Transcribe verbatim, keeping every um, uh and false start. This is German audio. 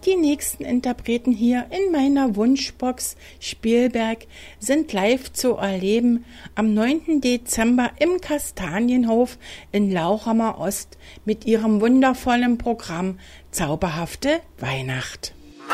Die nächsten Interpreten hier in meiner Wunschbox Spielberg sind live zu erleben am neunten Dezember im Kastanienhof in Lauchhammer Ost mit ihrem wundervollen Programm Zauberhafte Weihnacht.